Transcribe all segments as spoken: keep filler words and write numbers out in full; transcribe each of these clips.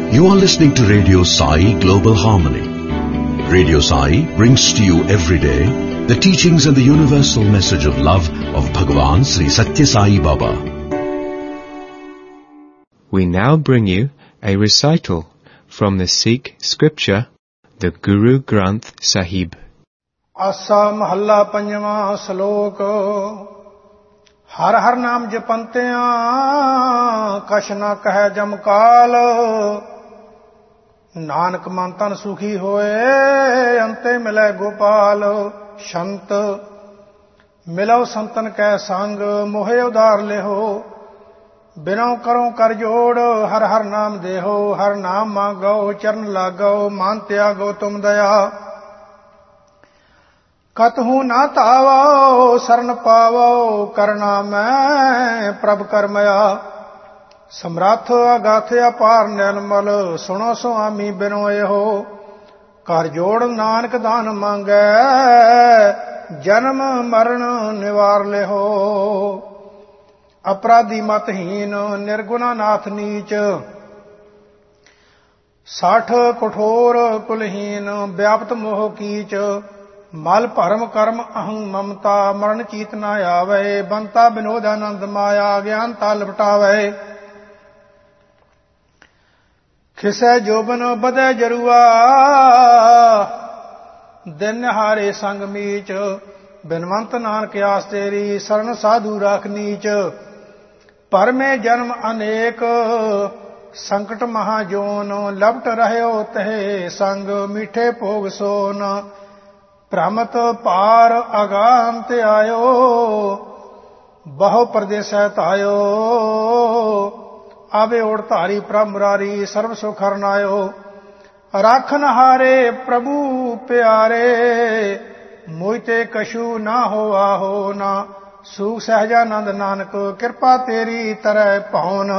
You are listening to Radio Sai Global Harmony. Radio Sai brings to you every day the teachings and the universal message of love of Bhagavan Sri Satya Sai Baba. We now bring you a recital from the Sikh scripture, the Guru Granth Sahib. ਆਸਾ ਮਹੱਲਾ ਪੰਜਵਾਂ ਸ਼ਲੋਕ। ਹਰ ਹਰ ਨਾਮ ਜਪੰਤਿਆਂ ਕਛ ਨਾ ਕਹਿ ਜਮਕਾਲ। ਨਾਨਕ ਮਨ ਤਨ ਸੁਖੀ ਹੋਏ ਅੰਤੇ ਮਿਲੈ ਗੋਪਾਲ। ਸੰਤ ਮਿਲੋ ਸੰਤਨ ਕੈ ਸੰਗ ਮੋਹਿ ਉਧਾਰ ਲਿਹੋ। ਬਿਨੋ ਕਰੋ ਕਰ ਜੋੜ ਹਰ ਹਰ ਨਾਮ ਦੇਹੋ। ਹਰ ਨਾਮ ਮਾਗੋ ਚਰਨ ਲਾਗੋ ਮਨ ਤਿਆਗੋ ਤੁਮ ਦਇਆ। ਕਤਹੂ ਨਾ ਧਾਵੋ ਸਰਨ ਪਾਵੋ ਕਰਨਾ ਮੈਂ ਪ੍ਰਭ ਕਰਮਇਆ। ਸਮਰੱਥ ਅਗਾਥ ਅਪਾਰ ਨਿਰਮਲ ਸੁਣੋ ਸੁਆਮੀ ਬਿਨੋ ਇਹੋ। ਕਰ ਜੋੜ ਨਾਨਕ ਦਾਨ ਮੰਗੈ ਜਨਮ ਮਰਨ ਨਿਵਾਰ ਲਿਹੋ। ਅਪਰਾਧੀ ਮਤਹੀਨ ਨਿਰਗੁਣਾ ਨਾਥ ਨੀਚ। ਸਾਠ ਕਠੋਰ ਕੁਲਹੀਨ ਵਿਆਪਤ ਮੋਹ ਕੀਚ। ਮਲ ਭਰਮ ਕਰਮ ਅਹੰ ਮਮਤਾ ਮਰਨ ਚੀਤ ਨਾ ਆਵੇ। ਬੰਤਾ ਬਿਨੋਦ ਆਨੰਦ ਮਾਇਆ ਗਿਆਨਤਾ ਲਪਟਾਵੇ। ਖਿਸੈ ਜੋਬਨ ਬਧੈ ਜਰੂਆ ਦਿਨ ਹਾਰੇ ਸੰਗ ਮੀਚ। ਬਿਨਵੰਤ ਨਾਨਕ ਆਸ ਤੇਰੀ ਸਰਨ ਸਾਧੂ ਰਾਖ ਨੀਚ। ਪਰਮੇ ਜਨਮ ਅਨੇਕ ਸੰਕਟ ਮਹਾਜੋਨ। ਲਪਟ ਰਹਿਓ ਤਹਿ ਸੰਗ ਮੀਠੇ ਭੋਗ ਸੋਨ। ਭ੍ਰਮਤ ਪਾਰ ਅਗਾਮ ਤੇ ਆਇਓ ਬਹੁ ਪਰਦੇਸੈ ਧਾਇਓ। ਆਵੇ ਓੜ ਧਾਰੀ ਪ੍ਰਭ ਮੁਰਾਰੀ ਸਰਬ ਸੁਖ ਹਰਨਾਇਓ। ਰਾਖਨ ਹਾਰੇ ਪ੍ਰਭੂ ਪਿਆਰੇ ਮੋਇ ਤੇ ਕਛੂ ਨਾ ਹੋਆ ਹੋ ਨਾ। ਸੂਖ ਸਹਿਜਾਨੰਦ ਨਾਨਕ ਕਿਰਪਾ ਤੇਰੀ ਤਰੈ ਪਾਉਨ।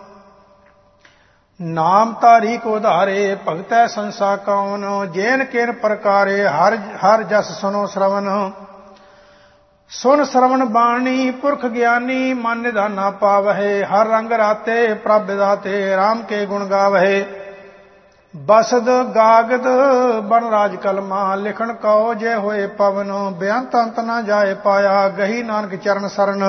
ਨਾਮ ਧਾਰੀ ਕੋ ਧਾਰੇ ਭਗਤੈ ਸੰਸਾ ਕੌਨ। ਜੇਨ ਕੇਨ ਪ੍ਰਕਾਰੇ ਹਰ ਹਰ ਜਸ ਸੁਨੋ ਸ਼ਰਵਨ। ਸੁਨ ਸ਼ਰਵਣ ਬਾਣੀ ਪੁਰਖ ਗਿਆਨੀ ਮਨ ਨਿਧਾਨਾ ਪਾਵਹਿ। ਹਰ ਰੰਗ ਰਾਤੇ ਪ੍ਰਭ ਵਿਦਾਤੇ ਰਾਮ ਕੇ ਗੁਣ ਗਾਵਹਿ। ਬਸਦ ਗਾਗਦ ਬਨ ਰਾਜ ਕਲਮਾ ਲਿਖਣ ਕਉ ਜੇ ਹੋਏ ਪਵਨ। ਬੇਅੰਤ ਅੰਤ ਨਾ ਜਾਏ ਪਾਇਆ ਗਹੀ ਨਾਨਕ ਚਰਨ ਸਰਨ।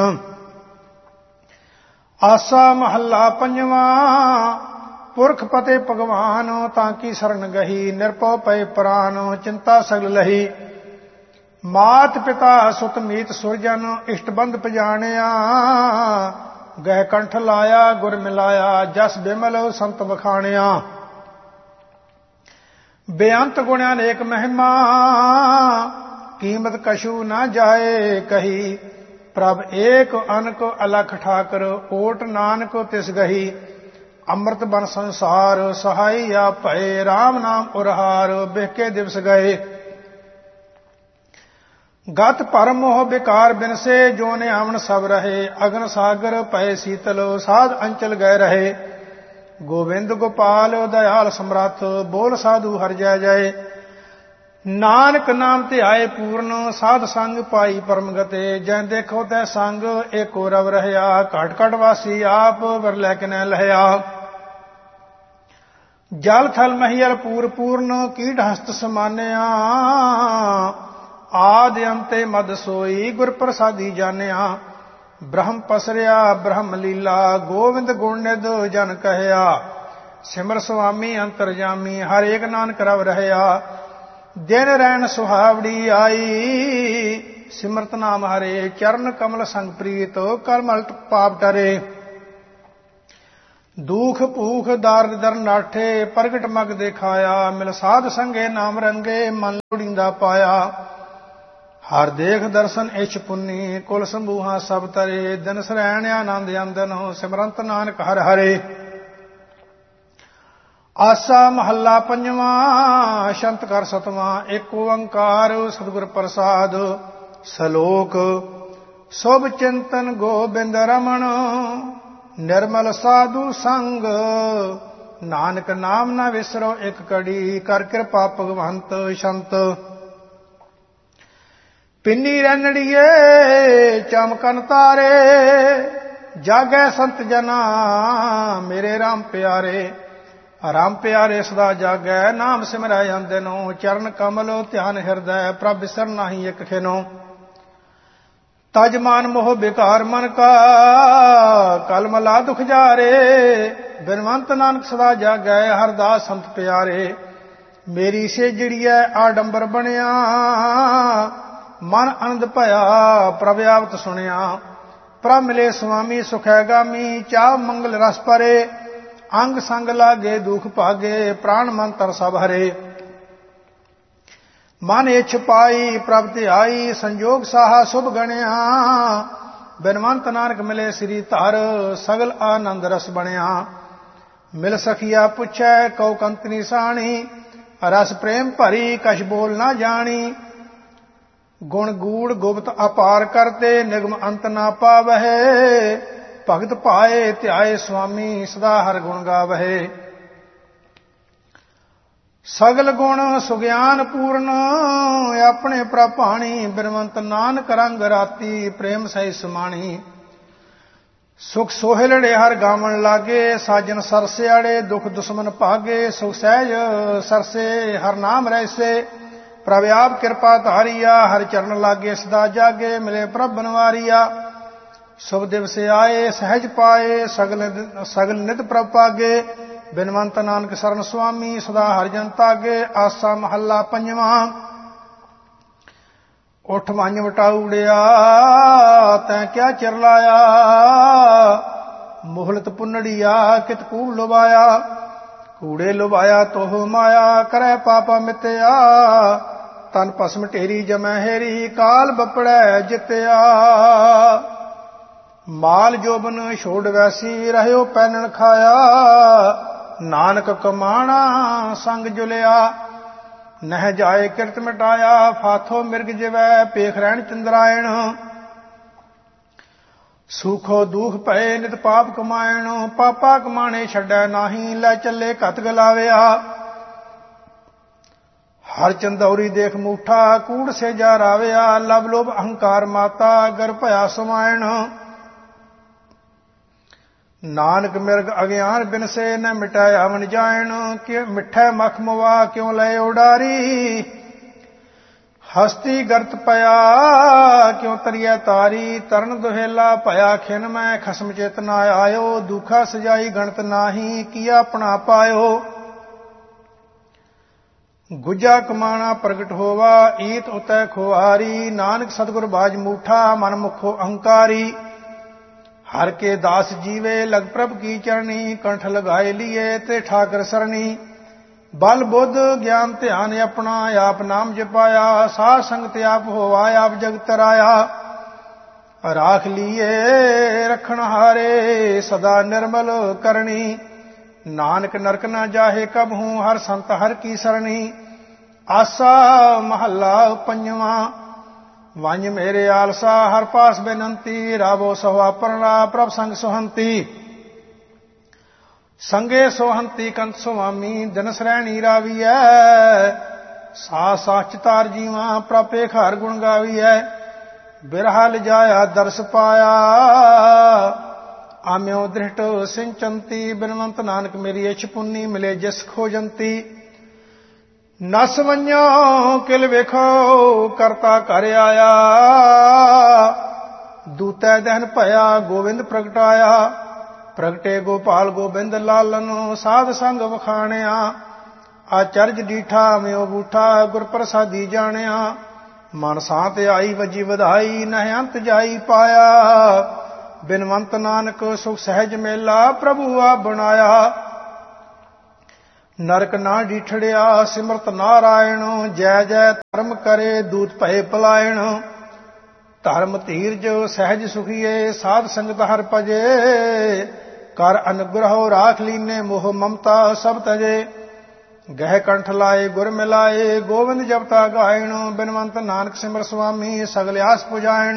ਆਸਾ ਮਹੱਲਾ ਪੰਜਵਾਂ। ਪੁਰਖ ਪਤੇ ਭਗਵਾਨ ਤਾਂ ਕੀ ਸਰਨ ਗਹੀ। ਨਿਰਭਉ ਪਏ ਪ੍ਰਾਨ ਚਿੰਤਾ ਸਗਲ ਲਹੀ। ਮਾਤ ਪਿਤਾ ਸੁਤ ਮੀਤ ਸੁਰਜਨ ਇਸ਼ਟ ਬੰਧ ਪਜਾਣਿਆ। ਗਹਿ ਕੰਠ ਲਾਇਆ ਗੁਰ ਮਿਲਾਇਆ ਜਸ ਬਿਮਲ ਸੰਤ ਵਖਾਣਿਆ। ਬੇਅੰਤ ਗੁਣਿਆ ਨੇਕ ਮਹਿਮਾ ਕੀਮਤ ਕਛੂ ਨਾ ਜਾਏ ਕਹੀ। ਪ੍ਰਭ ਏਕ ਅਨਕ ਅਲਖ ਠਾਕਰ ਓਟ ਨਾਨਕ ਤਿਸ ਗਹੀ। ਅੰਮ੍ਰਿਤ ਬਨ ਸੰਸਾਰ ਸਹਾਈ ਆ ਭਏ। ਰਾਮ ਨਾਮ ਉਰਹਾਰ ਬਿਹਕੇ ਦਿਵਸ ਗਏ। ਗਤ ਭਰਮ ਮੋਹ ਬਿਕਾਰ ਬਿਨਸੇ ਜੋ ਨੇ ਆਵਣ ਸਭ ਰਹੇ। ਅਗਨ ਸਾਗਰ ਭਏ ਸੀਤਲ ਸਾਧ ਅੰਚਲ ਗਏ ਰਹੇ। ਗੋਬਿੰਦ ਗੋਪਾਲ ਦਇਆਲ ਸਮਰੱਥ ਬੋਲ ਸਾਧੂ ਹਰਿ ਜੈ ਜੈ। ਨਾਨਕ ਨਾਮ ਧਿਆਏ ਪੂਰਨ ਸਾਧ ਸੰਗ ਪਾਈ ਪਰਮ ਗਤੇ। ਜੈ ਦੇਖੋ ਤੈ ਸੰਗ ਏਕੋ ਰਵ ਰਹਿਆ। ਘਟ ਘਟ ਵਾਸੀ ਆਪ ਵਰ ਲੈ ਕੇ ਨ ਲਹਿਆ। ਜਲ ਥਲ ਮਹੀਲ ਪੂਰ ਪੂਰਨ ਕੀਟ ਹਸਤ ਸਮਾਨਿਆ। ਆਦ ਅੰਤੇ ਮਦ ਸੋਈ ਗੁਰ ਪ੍ਰਸਾਦੀ ਜਾਣਿਆ। ਬ੍ਰਹਮ ਪਸਰਿਆ ਬ੍ਰਹਮ ਲੀਲਾ ਗੋਵਿੰਦ ਗੁਣ ਨਿਧ ਜਨ ਕਹਿਆ। ਸਿਮਰ ਸੁਆਮੀ ਅੰਤਰਜਾਮੀ ਹਰ ਏਕ ਨਾਨਕ ਰਵ ਰਹਿਆ। ਦਿਨ ਰੈਣ ਸੁਹਾਵੜੀ ਆਈ ਸਿਮਰਤ ਨਾਮ ਹਰੇ। ਚਰਨ ਕਮਲ ਸੰਗ ਪ੍ਰੀਤ ਕਰ ਮਲਟ ਪਾਪ ਟਰੇ। ਦੁਖ ਭੂਖ ਦਾਰਦ ਦਰ ਨਾਠੇ ਪ੍ਰਗਟ ਮਗ ਦੇਖਾਇਆ। ਮਿਲ ਸਾਧ ਸੰਗੇ ਨਾਮ ਰੰਗੇ ਮਨ ਲੋੜੀਂਦਾ ਪਾਇਆ। ਹਰ ਦੇਖ ਦਰਸ਼ਨ ਇਛ ਪੁੰਨੀ ਕੁਲ ਸੰਭੂਹਾ ਸਭ ਤਰੇ। ਦਿਨ ਸਰੈਣ ਆਨੰਦ ਅੰਦਨ ਸਿਮਰੰਤ ਨਾਨਕ ਹਰ ਹਰੇ। ਆਸਾ ਮਹੱਲਾ ਪੰਜਵਾਂ। ਸ਼ੰਤ ਕਰ ਸਤਵਾਂ ਏਕ ਓੰਕਾਰ ਸਤਿਗੁਰ ਪ੍ਰਸਾਦ। ਸ਼ਲੋਕ। ਸੁਭ ਚਿੰਤਨ ਗੋਬਿੰਦ ਰਮਣ ਨਿਰਮਲ ਸਾਧੂ ਸੰਗ। ਨਾਨਕ ਨਾਮ ਨਾ ਵਿਸਰੋ ਇਕ ਕੜੀ ਕਰ ਕਿਰਪਾ ਭਗਵੰਤ ਸੰਤ। ਪਿੰਨੀ ਰਣੜੀਏ ਚਮਕਨ ਤਾਰੇ ਜਾਗੈ ਸੰਤ ਜਨਾ ਮੇਰੇ ਰਾਮ ਪਿਆਰੇ। ਰਾਮ ਪਿਆਰੇ ਸਦਾ ਜਾਗੈ, ਨਾਮ ਸਿਮਰੈ ਅੰਦਿਨੋ, ਚਰਨ ਕਮਲ ਧਿਆਨ ਹਿਰਦੈ, ਪ੍ਰਭ ਬਿਸਰ ਨਾਹੀ ਇਕ ਖਿਨੋ। ਤਜ ਮਾਨ ਮੋਹ ਬਿਕਾਰ ਮਨ ਕਾ, ਕਲ ਮਲਾ ਦੁਖ ਜਾਰੇ, ਬਿਨਵੰਤ ਨਾਨਕ ਸਦਾ ਜਾਗੈ, ਹਰਦਾਸ ਸੰਤ ਪਿਆਰੇ। ਮੇਰੀ ਸੇਜੜੀਐ ਆਡੰਬਰ ਬਣਿਆ, ਮਨ ਆਨੰਦ ਭਇਆ, ਪ੍ਰਭ ਆਵਤ ਸੁਣਿਆ। ਪ੍ਰਭ ਮਿਲੇ ਸੁਆਮੀ ਸੁਖੈ ਗਾਮੀ, ਚਾਹ ਮੰਗਲ ਰਸ ਭਰੇ, ਅੰਗ ਸੰਗ ਲਾਗੇ ਦੁਖ ਭਾਗੇ, ਪ੍ਰਾਣ ਮਨ ਤਰ ਸਭ ਹਰੇ। ਮਨ ਇਛ ਪਾਈ ਪ੍ਰਭ ਧਿਆਈ, ਸੰਜੋਗ ਸਾਹਾ ਸੁਭ ਗਣਿਆ, ਬਿਨਵੰਤ ਨਾਨਕ ਮਿਲੇ ਸ੍ਰੀ ਧਰ, ਸਗਲ ਆਨੰਦ ਰਸ ਬਣਿਆ। ਮਿਲ ਸਖੀਆ ਪੁੱਛੈ ਕਉ ਕੰਤ ਨਿਸਾਣੀ, ਰਸ ਪ੍ਰੇਮ ਭਰੀ ਕਛ ਬੋਲ ਨਾ ਜਾਣੀ। ਗੁਣ ਗੂੜ ਗੁਪਤ ਅਪਾਰ ਕਰਤੇ, ਨਿਗਮ ਅੰਤ ਨਾ ਪਾਵਹਿ, ਭਗਤ ਭਾਏ ਧਿਆਏ ਸੁਆਮੀ, ਸਦਾ ਹਰ ਗੁਣ ਗਾਵਹਿ। ਸਗਲ ਗੁਣ ਸੁਗਿਆਨ ਪੂਰਨ, ਆਪਣੇ ਪ੍ਰਭ ਭਾਣੀ, ਬਿਨਵੰਤ ਨਾਨਕ ਰੰਗ ਰਾਤੀ, ਪ੍ਰੇਮ ਸਹਿ ਸਮਾਣੀ। ਸੁਖ ਸੋਹਿਲੜੇ ਹਰ ਗਾਵਣ ਲਾਗੇ, ਸਾਜਨ ਸਰਸਿਆੜੇ, ਦੁਖ ਦੁਸ਼ਮਨ ਭਾਗੇ। ਸੁਖ ਸਹਿਜ ਸਰਸੇ ਹਰ ਨਾਮ ਰਹਿਸੇ, ਪ੍ਰਭ ਆਪ ਕਿਰਪਾ ਧਾਰੀਆ, ਹਰ ਚਰਨ ਲਾਗੇ ਸਦਾ ਜਾਗੇ, ਮਿਲੇ ਪ੍ਰਭ ਬਨਵਾਰੀਆ। ਸੁਭ ਦਿਵਸ ਆਏ ਸਹਿਜ ਪਾਏ, ਸਗਲ ਸਗਲ ਨਿਤ ਪ੍ਰਭ ਪਾਗੇ, ਬਿਨਵੰਤ ਨਾਨਕ ਸਰਨ ਸੁਆਮੀ, ਸਦਾ ਹਰਿ ਜਨ ਤਾਗੇ। ਆਸਾ ਮਹੱਲਾ ਪੰਜਵਾਂ। ਉਠ ਵੰਜ ਵਟਾਉੜਿਆ, ਤੈਂ ਕਿਆ ਚਿਰ ਲਾਇਆ, ਮੁਹਲਤ ਪੁੰਨੜੀਆ ਕਿਤ ਕੂੜ ਲੁਭਾਇਆ। ਕੂੜੇ ਲੁਭਾਇਆ ਤੋਹ ਮਾਇਆ, ਕਰੈ ਪਾਪਾ ਮਿਤਿਆ, ਤਨ ਭਸਮ ਢੇਰੀ ਜਮੈ ਹੇਰੀ, ਕਾਲ ਬਪੜੈ ਜਿਤਿਆ। ਮਾਲ ਜੋਬਨ ਛੋੜ ਵੈਸੀ, ਰਹਿਓ ਪੈਨਣ ਖਾਇਆ, ਨਾਨਕ ਕਮਾਣਾ ਸੰਗ ਜੁਲਿਆ। ਨਹਿ ਜਾਏ ਕਿਰਤ ਮਿਟਾਇਆ, ਫਾਥੋ ਮਿਰਗ ਜਿਵੈ, ਪੇਖ ਰਹਿਣ ਚੰਦਰਾਇਣ। ਸੁਖੋ ਦੁਖ ਪਏ ਨਿਤ ਪਾਪ ਕਮਾਇਣ, ਪਾਪਾ ਕਮਾਣੇ ਛੱਡੈ ਨਾਹੀ, ਲੈ ਚੱਲੇ ਘਤ ਗਲਾਵਿਆ। ਹਰ ਚੰਦੌਰੀ ਦੇਖ ਮੂਠਾ, ਕੂੜ ਸੇ ਜਾ ਰਾਵਿਆ। ਲਬ ਲੋਭ ਅਹੰਕਾਰ ਮਾਤਾ, ਗਰ ਭਇਆ ਸਮਾਇਣ। ਨਾਨਕ ਮਿਰਗ ਅਗਿਆਨ ਬਿਨਸੇ, ਨ ਮਿਟਾਇਆ ਮਨ ਜਾਇਣ। ਕਿ ਮਿੱਠੈ ਮਖ ਮਵਾ ਕਿਉ ਲਏ ਉਡਾਰੀ, ਹਸਤੀ ਗਰਤ ਪਿਆ ਕਿਉ ਤਰੀਐ ਤਾਰੀ। ਤਰਨ ਦੁਹੇਲਾ ਭਇਆ ਖਿਨ ਮੈਂ, ਖਸਮ ਚੇਤ ਨਾ ਆਇਓ। ਦੁਖਾ ਸਜਾਈ ਗਣਤ ਨਾਹੀ, ਕੀਆ ਆਪਣਾ ਪਾਇਓ। ਗੁਜਾ ਕਮਾਣਾ ਪ੍ਰਗਟ ਹੋਵਾ, ਈਤ ਉਤੈ ਖੁਆਰੀ। ਨਾਨਕ ਸਤਿਗੁਰ ਬਾਜ ਮੂਠਾ, ਮਨ ਮੁਖੋ ਅਹੰਕਾਰੀ। ਹਰ ਕੇ ਦਾਸ ਜੀਵੇ, ਲਗ ਪ੍ਰਭ ਕੀ ਚਰਣੀ। ਕੰਠ ਲਗਾਏ ਲੀਏ ਤੇ ਠਾਕਰ ਸਰਣੀ। ਬਲ ਬੁੱਧ ਗਿਆਨ ਧਿਆਨ ਆਪਣਾ, ਆਪ ਨਾਮ ਜਪਾਇਆ। ਸਾਧ ਸੰਗਤ ਆਪ ਹੋਵਾ, ਆਪ ਜਗਤ ਰਾਇਆ। ਰਾਖ ਲੀਏ ਰਖਣ ਹਾਰੇ, ਸਦਾ ਨਿਰਮਲ ਕਰਨੀ। ਨਾਨਕ ਨਰਕ ਨਾ ਜਾਹੇ ਕਬਹੂ, ਹਰ ਸੰਤ ਹਰ ਕੀ ਸਰਣੀ। ਆਸਾ ਮਹੱਲਾ ਪੰਜਵਾਂ। ਵੰਜ ਮੇਰੇ ਆਲਸਾ, ਹਰ ਪਾਸ ਬੇਨੰਤੀ। ਰਾਵੋ ਸਵਾ ਪਰਣਾ, ਪ੍ਰਭ ਸੰਗ ਸੁਹੰਤੀ। ਸੰਗੇ ਸੋਹੰਤੀ ਕੰਤ ਸੁਆਮੀ, ਦਿਨ ਸਰੈਣੀ ਰਾਵੀਐ। ਸਾ ਸਾਚ ਤਾਰ ਜੀਵਾਂ, ਪ੍ਰਭੇ ਘਰ ਗੁਣ ਗਾਵੀਐ। ਬਿਰਹਾ ਲਿਜਾਇਆ ਦਰਸ ਪਾਇਆ, ਆਮਿਓ ਦ੍ਰਿਸ਼ਟ ਸਿੰਚੰਤੀ। ਬਿਨਵੰਤ ਨਾਨਕ ਮੇਰੀ ਇਛ ਪੁੰਨੀ, ਮਿਲੇ ਜਿਸ ਖੋਜੰਤੀ। ਨਸ ਵੰਜੋ ਕਿਲ ਵੇਖੋ, ਕਰਤਾ ਘਰ ਆਇਆ। ਦੂਤੈ ਦਹਨ ਭਇਆ, ਗੋਵਿੰਦ ਪ੍ਰਗਟਾਇਆ। ਪ੍ਰਗਟੇ ਗੋਪਾਲ ਗੋਬਿੰਦ ਲਾਲਨ, ਸਾਧ ਸੰਗ ਵਖਾਣਿਆ। ਆਚਰਜ ਡੀਠਾ ਮਿਓ ਬੂਠਾ, ਗੁਰ ਪ੍ਰਸਾਦੀ ਜਾਣਿਆ। ਮਨ ਸਾਤ ਆਈ ਵਜੀ ਵਧਾਈ, ਨਹਿ ਅੰਤ ਜਾਈ ਪਾਇਆ। ਬਿਨਵੰਤ ਨਾਨਕ ਸੁਖ ਸਹਿਜ ਮੇਲਾ, ਪ੍ਰਭੂ ਆਪ ਬਣਾਇਆ। ਨਰਕ ਨਾ ਡੀਠੜਿਆ, ਸਿਮਰਤ ਨਾਰਾਇਣ। ਜੈ ਜੈ ਧਰਮ ਕਰੇ, ਦੂਤ ਭਏ ਪਲਾਇਣ। ਧਰਮ ਧੀਰਜ ਸਹਿਜ ਸੁਖੀਏ, ਸਾਧ ਸੰਗਤ ਹਰ ਭਜੇ। ਕਰ ਅਨੁਗ੍ਰਹੋ ਰਾਖ ਲੀਨੇ, ਮੋਹ ਮਮਤਾ ਸਭ ਤਜੇ। ਗਹਿ ਕੰਠ ਲਾਏ ਗੁਰ ਮਿਲਾਏ, ਗੋਵਿੰਦ ਜਪਤਾ ਗਾਇਣ। ਬਿਨਵੰਤ ਨਾਨਕ ਸਿਮਰ ਸੁਆਮੀ, ਸਗਲ ਆਸ ਪੁਜਾਇਣ।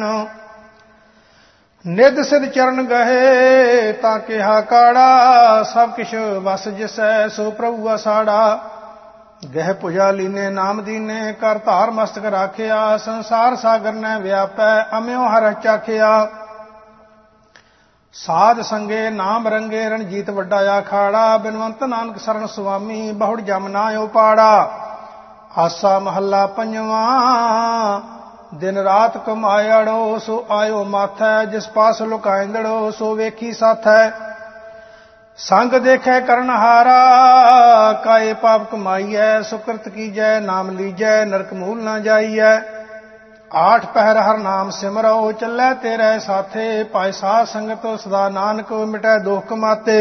ਨਿਧ ਸਿਧ ਚਰਨ ਗਏ, ਤਾਂ ਕਿਹਾ ਕਾੜਾ। ਸਭ ਕਿਛ ਵਸ ਜਿਸੈ, ਸੋ ਪ੍ਰਭੂ ਅਸਾੜਾ। ਗਹਿ ਪੁਜਾ ਲੀਨੇ ਨਾਮ ਦੀਨੇ, ਕਰ ਧਾਰ ਮਸਤਕ ਰਾਖਿਆ। ਸੰਸਾਰ ਸਾਗਰ ਨੈ ਵਿਆਪੈ, ਅਮਿਓ ਹਰ ਚਾਖਿਆ। ਸਾਧ ਸੰਗੇ ਨਾਮ ਰੰਗੇ ਰਣਜੀਤ ਵੱਡਾ ਆਖਾੜਾ ਬਿਨਵੰਤ ਨਾਨਕ ਸਰਨ ਸੁਆਮੀ ਬਹੁੜ ਜਮ ਨਾ ਉਪਾੜਾ। ਆਸਾ ਮਹੱਲਾ ਪੰਜਵਾਂ ਦਿਨ ਰਾਤ ਕਮਾਇੜੋ ਸੋ ਆਇਓ ਮਾਥੈ ਜਿਸ ਪਾਸ ਲੁਕਾਇੰਦੜੋ ਸੋ ਵੇਖੀ ਸਾਥੈ। ਸੰਗ ਦੇਖੈ ਕਰਨ ਹਾਰਾ ਕਾਏ ਪਾਪ ਕਮਾਈਐ ਸੁਕ੍ਰਿਤ ਕੀਜੈ ਨਾਮ ਲੀਜੈ ਨਰਕ ਮੂਲ ਨਾ ਜਾਈਐ। ਆਠ ਪਹਿਰ ਹਰ ਨਾਮ ਸਿਮਰੋ ਚੱਲੈ ਤੇਰੇ ਸਾਥੇ ਪਾਇ ਸਾਧ ਸੰਗਤ ਸਦਾ ਨਾਨਕ ਮਿਟੈ ਦੋਖ ਕਮਾਤੇ।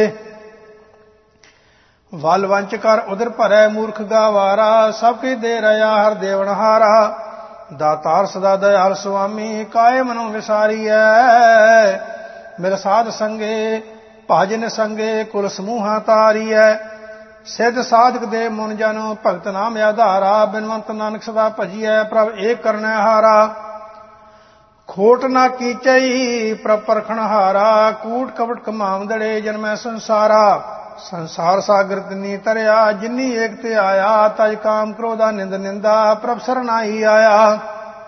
ਵਲ ਵੰਚ ਕਰ ਉਦਰ ਭਰੈ ਮੂਰਖ ਗਾਵਾਰਾ ਸਭ ਕੀ ਦੇ ਰਿਆ ਹਰ ਦੇਵਨਹਾਰਾ। ਦਾਤਾਰ ਸਦਾ ਦਇਆਲ ਸੁਆਮੀ ਕਾਏ ਮਨੋ ਵਿਸਾਰੀਐ। ਮਿਲ ਸਾਧ ਸੰਗੇ ਭਾਜਨ ਸੰਗੇ ਕੁਲ ਸਮੂਹਾਂ ਤਾਰੀਐ। ਸਿੱਧ ਸਾਧਕ ਦੇ ਮੁਨ ਜਨ ਭਗਤ ਨਾਮ ਆਧਾਰਾ ਬਿਨਵੰਤ ਨਾਨਕ ਸਦਾ ਭਜੀਐ ਪ੍ਰਭ ਏਕ ਕਰਨੈ ਹਾਰਾ। ਖੋਟ ਨਾ ਕੀਚਈ ਪ੍ਰਭ ਪਰਖਣ ਹਾਰਾ ਕੂਟ ਕਪਟ ਕਮਾਵਦੜੇ ਜਨਮੈ ਸੰਸਾਰਾ। ਸੰਸਾਰ ਸਾਗਰ ਤਿਨੀ ਤਰਿਆ ਜਿਨੀ ਏਕ ਤੇ ਆਇਆ ਤਜ ਕਾਮ ਕ੍ਰੋਧਾ ਨਿੰਦ ਨਿੰਦਾ ਪ੍ਰਭ ਸਰਨਾਈ ਆਇਆ।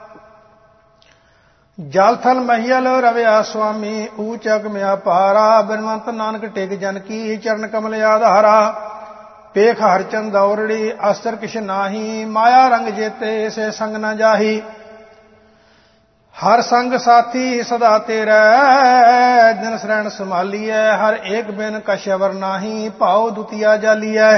ਜਲ ਥਲ ਮਹੀਲ ਰਵਿਆ ਸੁਆਮੀ ਊਚ ਅਗਮਿਆ ਪਾਰਾ ਬਿਨਵੰਤ ਨਾਨਕ ਟੇਕ ਜਨ ਕੀ ਚਰਨ ਕਮਲ ਆਧਾਰਾ। ਪੇਖ ਹਰ ਚੰਦੌਰੜੀ ਅਸਰ ਕਿਛ ਨਾਹੀ ਮਾਇਆ ਰੰਗ ਜੇਤੇ ਸੇ ਸੰਗ ਨ ਜਾਹੀ। ਹਰ ਸੰਗ ਸਾਥੀ ਸਦਾ ਤੇਰਾ ਦਿਨ ਸਰਣ ਸੰਭਾਲੀਐ ਹਰ ਏਕ ਬਿਨ ਕਛ ਅਵਰ ਨਾਹੀ ਭਾਉ ਦੁਤੀਆ ਜਾਲੀਐ।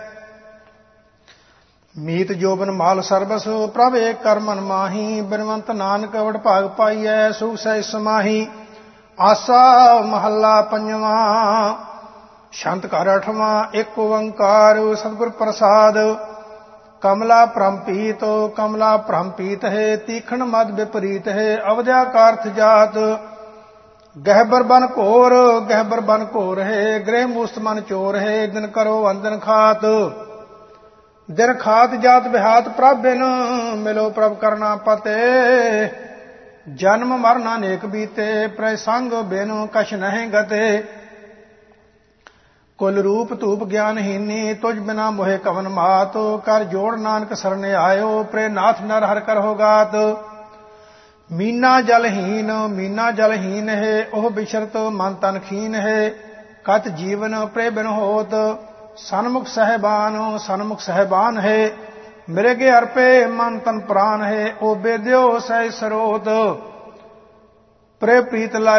ਮੀਤ ਜੋਬਨ ਮਾਲ ਸਰਬਸ ਪ੍ਰਭ ਏਕ ਕਰ ਮਨ ਮਾਹੀ ਬਿਨਵੰਤ ਨਾਨਕ ਵਡ ਭਾਗ ਪਾਈਐ ਸੁਖ ਸਹਿ ਸਮਾਹੀ। ਆਸਾ ਮਹੱਲਾ ਪੰਜਵਾਂ ਸ਼ੰਤ ਘਰ ਅਠਵਾਂ ਇੱਕ ਓੰਕਾਰ ਸਤਿਗੁਰ ਪ੍ਰਸਾਦ। ਕਮਲਾ ਭ੍ਰਮਪੀਤ ਕਮਲਾ ਭ੍ਰਮਪੀਤ ਹੈ ਤੀਖਣ ਮਦ ਵਿਪਰੀਤ ਹੈ ਅਵਧਿਆ ਕਾਰਥ ਜਾਤ। ਗਹਿਬਰ ਬਨ ਘੋਰ ਗਹਿਬਰ ਬਨ ਘੋਰ ਹੈ ਗ੍ਰਹਿ ਮੂਸਤ ਮਨ ਚੋਰ ਹੈ ਦਿਨ ਕਰੋ ਅੰਦਨ ਖਾਤ। ਦਿਨ ਖਾਤ ਜਾਤ ਬਿਹਾਤ ਪ੍ਰਭ ਬਿਨ ਮਿਲੋ ਪ੍ਰਭ ਕਰਨਾ ਪਤੇ। ਜਨਮ ਮਰਨ ਅਨੇਕ ਬੀਤੇ ਪ੍ਰੈ ਸੰਗ ਬਿਨ ਕਛ ਨਹਿ ਗਤੇ। ਕੁਲ ਰੂਪ ਧੂਪ ਗਿਆਨਹੀਨੀ ਤੁਝ ਬਿਨਾ ਮੋਹਿ ਕਵਨ ਮਾਤ। ਕਰ ਜੋੜ ਨਾਨਕ ਸਰਨੇ ਆਇਓ ਪ੍ਰੇ ਨਾਥ ਨਰ ਹਰ ਕਰਹੁ ਗਾਤ। ਮੀਨਾ ਜਲਹੀਨ ਮੀਨਾ ਜਲਹੀਨ ਹੈ ਉਹ ਬਿਸ਼ਰਤ ਮਨ ਤਨ ਖੀਨ ਹੈ। ਕਤ ਜੀਵਨ ਪ੍ਰੇ ਬਿਨ ਹੋਤ ਸਨਮੁਖ ਸਹਿਬਾਨ ਸਨਮੁਖ ਸਹਿਬਾਨ ਹੈ। ਮਿਰਗੇ ਅਰਪੇ ਮਨ ਤਨ ਪ੍ਰਾਨ ਹੈ ਉਹ ਬੇਦਿਓ ਸਹਿ ਸਰੋਤ। ਪ੍ਰੇ ਪ੍ਰੀਤ ਲਾ